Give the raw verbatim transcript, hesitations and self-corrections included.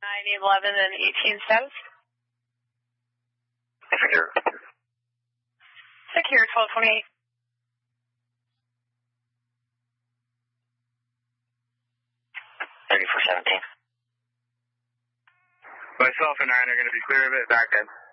nine eleven and eighteen status. Secure. Secure, twelve twenty-eight. thirty-four seventeen. Myself and nine are going to be clear of it, back in.